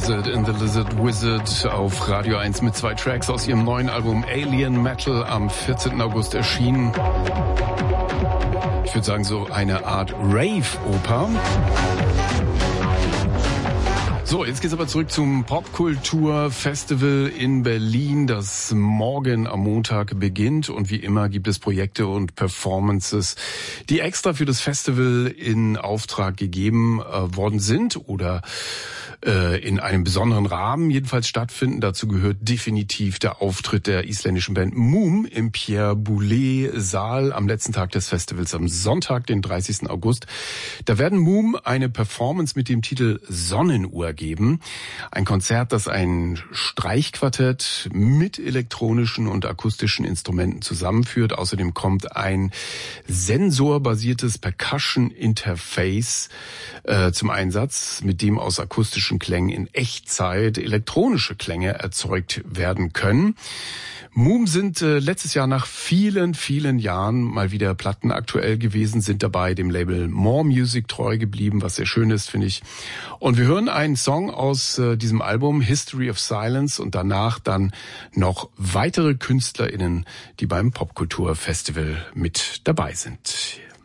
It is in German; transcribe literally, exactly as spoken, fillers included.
Lizard in the Lizard Wizard auf Radio eins mit zwei Tracks aus ihrem neuen Album Alien Metal am vierzehnten August erschienen. Ich würde sagen, so eine Art Rave-Oper. So, jetzt geht's aber zurück zum Popkultur-Festival in Berlin, das morgen am Montag beginnt. Und wie immer gibt es Projekte und Performances, die extra für das Festival in Auftrag gegeben äh, worden sind oder äh, in einem besonderen Rahmen jedenfalls stattfinden. Dazu gehört definitiv der Auftritt der isländischen Band Moom im Pierre Boulez Saal am letzten Tag des Festivals, am Sonntag, den dreißigsten August. Da werden Moom eine Performance mit dem Titel Sonnenuhr geben. Ein Konzert, das ein Streichquartett mit elektronischen und akustischen Instrumenten zusammenführt. Außerdem kommt ein sensorbasiertes Percussion-Interface äh, zum Einsatz, mit dem aus akustischen Klängen in Echtzeit elektronische Klänge erzeugt werden können. Moom sind äh, letztes Jahr nach vielen, vielen Jahren mal wieder plattenaktuell gewesen, sind dabei dem Label More Music treu geblieben, was sehr schön ist, finde ich. Und wir hören einen Song aus äh, diesem Album, History of Silence, und danach dann noch weitere KünstlerInnen, die beim Popkulturfestival mit dabei sind.